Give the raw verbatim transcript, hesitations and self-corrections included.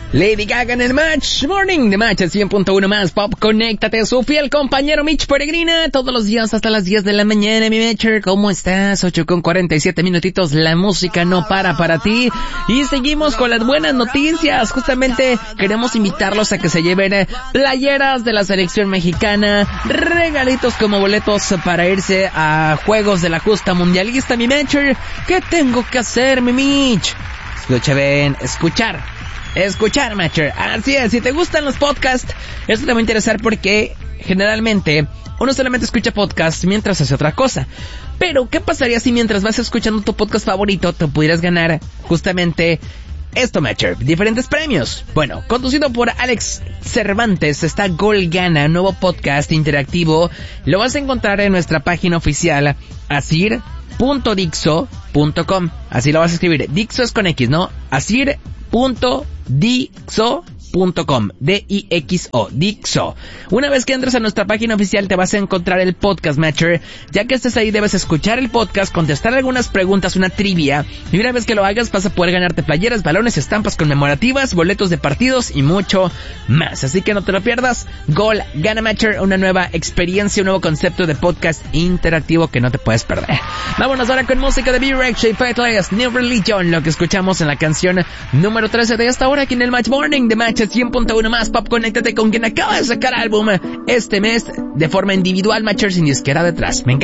Lady Gaga en el Match Morning de Match cien punto uno más Pop. Conéctate, su fiel compañero Mitch Peregrina, todos los días hasta las diez de la mañana. Mi Matcher, ¿cómo estás? ocho con cuarenta y siete minutitos, la música no para para ti. Y seguimos con las buenas noticias. Justamente queremos invitarlos a que se lleven playeras de la selección mexicana, regalitos como boletos para irse a Juegos de la Justa Mundialista. Mi Matcher, ¿qué tengo que hacer, mi Mitch? Escucha bien, escuchar. Escuchar, Matcher. Así es, si te gustan los podcasts, esto te va a interesar porque generalmente uno solamente escucha podcasts mientras hace otra cosa. Pero, ¿qué pasaría si mientras vas escuchando tu podcast favorito te pudieras ganar justamente esto, Matcher? Diferentes premios. Bueno, conducido por Alex Cervantes está Gol Gana, nuevo podcast interactivo. Lo vas a encontrar en nuestra página oficial, asir punto dixo punto com. Así lo vas a escribir. Dixo es con X, ¿no? asir punto dixo punto com, D I X O, Dixo. Una vez que entres a nuestra página oficial te vas a encontrar el podcast, Matcher. Ya que estés ahí debes escuchar el podcast, contestar algunas preguntas, una trivia, y una vez que lo hagas vas a poder ganarte playeras, balones, estampas conmemorativas, boletos de partidos y mucho más. Así que no te lo pierdas. Gol Gana, Matcher, una nueva experiencia, un nuevo concepto de podcast interactivo que no te puedes perder. Vámonos ahora con música de B-Rex, Shape Atlas, New Religion, lo que escuchamos en la canción número trece de esta hora aquí en el Match Morning de Match cien punto uno más Pop. Conéctate con quien acaba de sacar álbum este mes de forma individual, Matcher, sin disquera detrás. Me encanta.